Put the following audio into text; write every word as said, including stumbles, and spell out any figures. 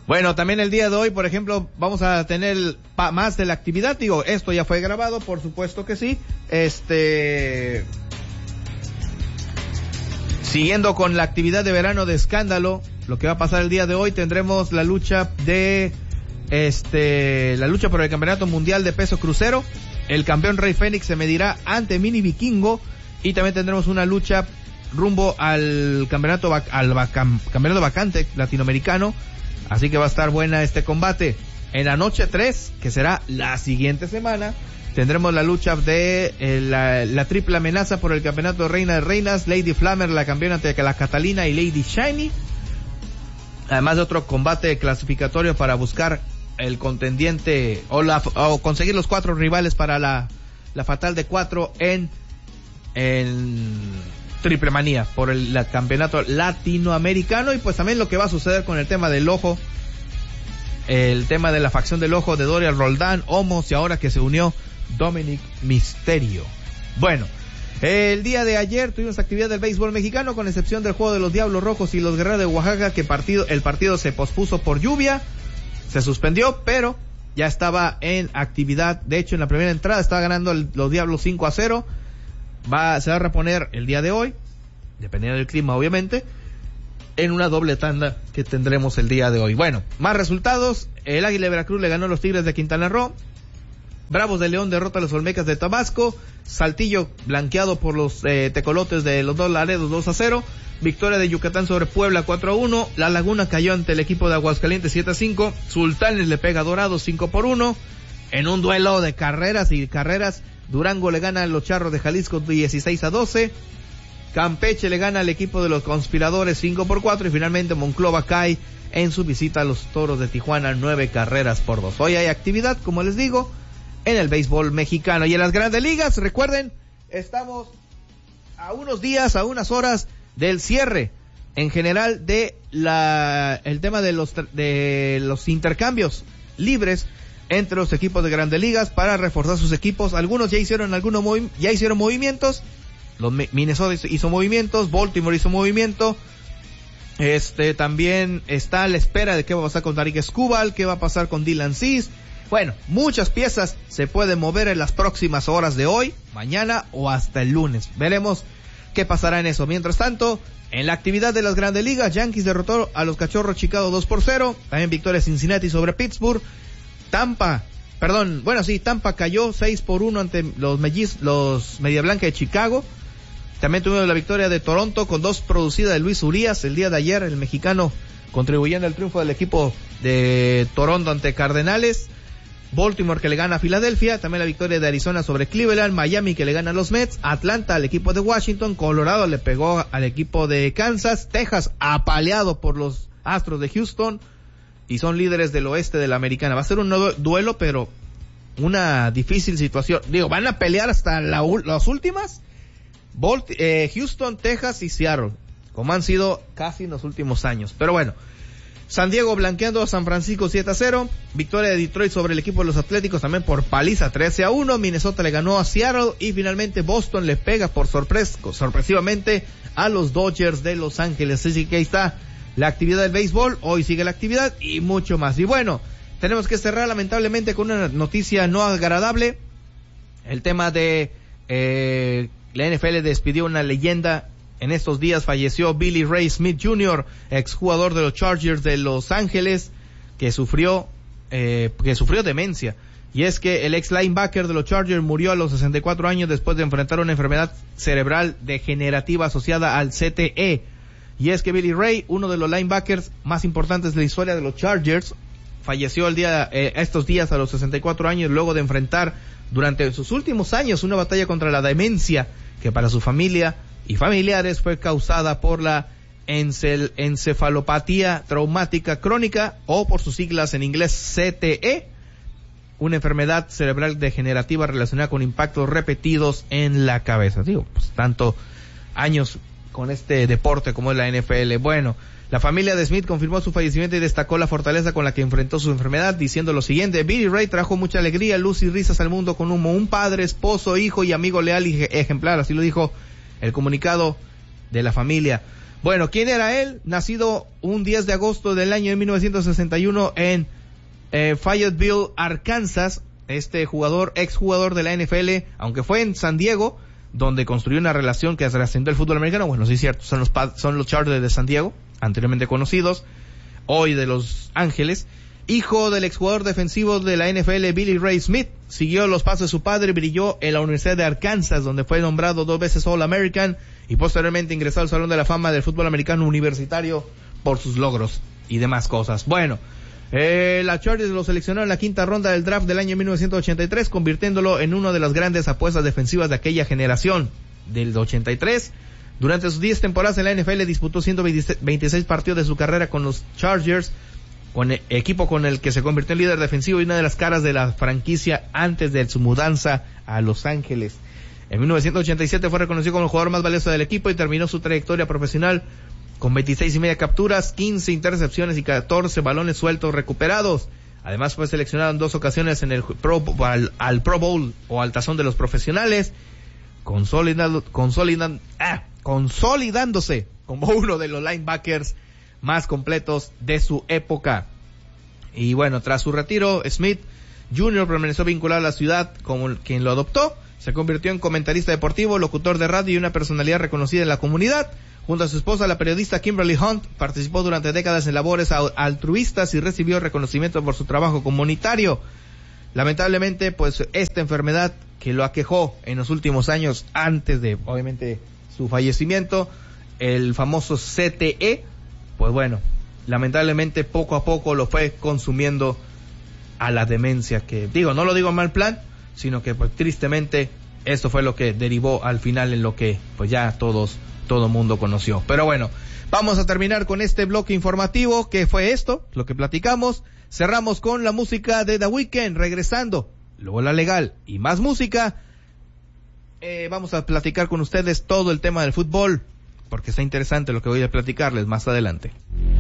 Bueno, también el día de hoy, por ejemplo, vamos a tener pa- más de la actividad. Digo, esto ya fue grabado, por supuesto que sí. Este... Siguiendo con la actividad de verano de Escándalo, lo que va a pasar el día de hoy, tendremos la lucha de... Este... La lucha por el campeonato mundial de peso crucero. El campeón Rey Fénix se medirá ante Mini Vikingo. Y también tendremos una lucha rumbo al campeonato, vac- al vac- campeonato vacante latinoamericano. Así que va a estar buena este combate. En la noche tres, que será la siguiente semana, tendremos la lucha de eh, la, la triple amenaza por el campeonato de Reina de Reinas. Lady Flammer, la campeona ante la Catalina, y Lady Shiny. Además de otro combate clasificatorio para buscar el contendiente o, la, o conseguir los cuatro rivales para la, la fatal de cuatro en, en Triple Manía por el la campeonato latinoamericano. Y pues también lo que va a suceder con el tema del ojo, el tema de la facción del ojo de Dorian Roldán, Homos, y ahora que se unió Dominic Mysterio. Bueno, el día de ayer tuvimos actividad del béisbol mexicano, con excepción del juego de los Diablos Rojos y los Guerreros de Oaxaca, que partido, el partido se pospuso por lluvia, se suspendió, pero ya estaba en actividad. De hecho, en la primera entrada estaba ganando el, los Diablos cinco a cero. Va, se va a reponer el día de hoy, dependiendo del clima obviamente, en una doble tanda que tendremos el día de hoy. Bueno, más resultados. El Águila de Veracruz le ganó a los Tigres de Quintana Roo. Bravos de León derrota a los Olmecas de Tabasco. Saltillo blanqueado por los eh, Tecolotes de los Dos Laredos dos a cero. Victoria de Yucatán sobre Puebla cuatro a uno. La Laguna cayó ante el equipo de Aguascalientes siete a cinco. Sultanes le pega a Dorados cinco por uno. En un duelo de carreras y carreras, Durango le gana a los Charros de Jalisco dieciséis a doce. Campeche le gana al equipo de los Conspiradores cinco por cuatro. Y finalmente Monclova cae en su visita a los Toros de Tijuana nueve carreras por dos. Hoy hay actividad, como les digo, en el béisbol mexicano. Y en las Grandes Ligas, recuerden, estamos a unos días, a unas horas del cierre en general de la el tema de los de los intercambios libres entre los equipos de Grandes Ligas para reforzar sus equipos. Algunos ya hicieron algunos movi- ya hicieron movimientos. Los Minnesota hizo movimientos, Baltimore hizo movimiento. Este también está a la espera de qué va a pasar con Tarik Skubal, qué va a pasar con Dylan Cease. Bueno, muchas piezas se pueden mover en las próximas horas de hoy, mañana o hasta el lunes. Veremos qué pasará en eso. Mientras tanto, en la actividad de las Grandes Ligas, Yankees derrotó a los Cachorros Chicago dos por cero. También victoria Cincinnati sobre Pittsburgh. Tampa, perdón, bueno sí, Tampa cayó seis por uno ante los Melliz, los Media Blanca de Chicago. También tuvimos la victoria de Toronto con dos producida de Luis Urías el día de ayer, el mexicano contribuyendo al triunfo del equipo de Toronto ante Cardenales. Baltimore que le gana a Filadelfia, también la victoria de Arizona sobre Cleveland, Miami que le gana a los Mets, Atlanta al equipo de Washington, Colorado le pegó al equipo de Kansas, Texas apaleado por los Astros de Houston y son líderes del oeste de la Americana. Va a ser un nuevo duelo, pero una difícil situación. Digo, van a pelear hasta la, las últimas. Bolt, eh, Houston, Texas y Seattle, como han sido casi en los últimos años. Pero bueno, San Diego blanqueando a San Francisco siete a cero. Victoria de Detroit sobre el equipo de los Atléticos también por paliza trece a uno. Minnesota le ganó a Seattle y finalmente Boston le pega por sorpresa, sorpresivamente a los Dodgers de Los Ángeles. Así que ahí está la actividad del béisbol. Hoy sigue la actividad y mucho más. Y bueno, tenemos que cerrar lamentablemente con una noticia no agradable. El tema de eh, la N F L despidió una leyenda. En estos días falleció Billy Ray Smith junior, exjugador de los Chargers de Los Ángeles, que sufrió eh, que sufrió demencia. Y es que el ex linebacker de los Chargers murió a los sesenta y cuatro años después de enfrentar una enfermedad cerebral degenerativa asociada al C T E. Y es que Billy Ray, uno de los linebackers más importantes de la historia de los Chargers, falleció el día eh, estos días a los sesenta y cuatro años luego de enfrentar durante sus últimos años una batalla contra la demencia que para su familia y familiares fue causada por la encel- encefalopatía traumática crónica, o por sus siglas en inglés C T E, una enfermedad cerebral degenerativa relacionada con impactos repetidos en la cabeza. Digo, pues tanto años con este deporte como es la N F L. Bueno, la familia de Smith confirmó su fallecimiento y destacó la fortaleza con la que enfrentó su enfermedad, diciendo lo siguiente: Billy Ray trajo mucha alegría, luz y risas al mundo con un, un padre, esposo, hijo y amigo leal y ejemplar. Así lo dijo el comunicado de la familia. Bueno, ¿quién era él? Nacido un diez de agosto del año de mil novecientos sesenta y uno en eh, Fayetteville, Arkansas. Este jugador, exjugador de la N F L, aunque fue en San Diego, donde construyó una relación que trascendió el fútbol americano. Bueno, sí es cierto, son los, son los Chargers de San Diego, anteriormente conocidos, hoy de Los Ángeles. Hijo del exjugador defensivo de la N F L, Billy Ray Smith, siguió los pasos de su padre, brilló en la Universidad de Arkansas, donde fue nombrado dos veces All-American y posteriormente ingresó al Salón de la Fama del Fútbol Americano Universitario por sus logros y demás cosas. Bueno, eh, la Chargers lo seleccionó en la quinta ronda del draft del año mil novecientos ochenta y tres, convirtiéndolo en una de las grandes apuestas defensivas de aquella generación del ochenta y tres. Durante sus diez temporadas en la N F L disputó ciento veintiséis partidos de su carrera con los Chargers, con el equipo con el que se convirtió en líder defensivo y una de las caras de la franquicia antes de su mudanza a Los Ángeles. En mil novecientos ochenta y siete fue reconocido como el jugador más valioso del equipo y terminó su trayectoria profesional con veintiséis y media capturas, quince intercepciones y catorce balones sueltos recuperados. Además fue seleccionado en dos ocasiones en el Pro, al, al Pro Bowl o al Tazón de los Profesionales, consolidando, consolidan, ah, consolidándose como uno de los linebackers más completos de su época. Y bueno, tras su retiro, Smith junior permaneció vinculado a la ciudad como quien lo adoptó. Se convirtió en comentarista deportivo, locutor de radio y una personalidad reconocida en la comunidad. Junto a su esposa, la periodista Kimberly Hunt, participó durante décadas en labores altruistas y recibió reconocimiento por su trabajo comunitario. Lamentablemente, pues esta enfermedad que lo aquejó en los últimos años, antes de, obviamente, su fallecimiento, el famoso C T E, pues bueno, lamentablemente poco a poco lo fue consumiendo a la demencia, que digo, no lo digo en mal plan, sino que pues tristemente esto fue lo que derivó al final en lo que pues ya todos, todo mundo conoció. Pero bueno, vamos a terminar con este bloque informativo, que fue esto, lo que platicamos. Cerramos con la música de The Weeknd, regresando, luego la legal y más música. Eh, vamos a platicar con ustedes todo el tema del fútbol, porque está interesante lo que voy a platicarles más adelante.